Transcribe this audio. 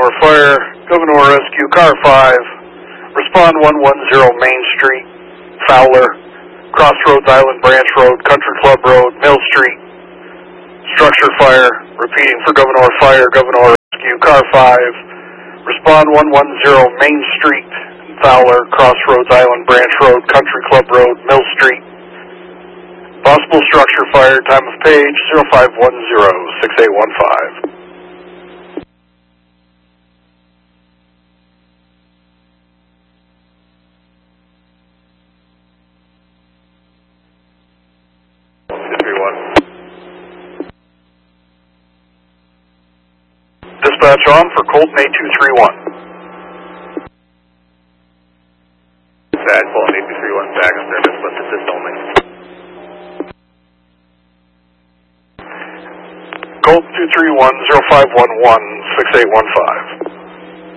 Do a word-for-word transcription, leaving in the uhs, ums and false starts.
Gouverneur Fire, Gouverneur Rescue, Car five, respond one one zero Main Street, Fowler, Crossroads Island Branch Road, Country Club Road, Mill Street, structure fire, repeating for Gouverneur Fire, Gouverneur Rescue, Car five, respond one one zero Main Street, Fowler, Crossroads Island Branch Road, Country Club Road, Mill Street. Possible structure fire, time of page zero five one zero six eight one five. Dispatch on for Colton eight two three one. Dispatch, Colton eight two three one, back up there, just left assist only. Colton two three one zero five one one six eight one five.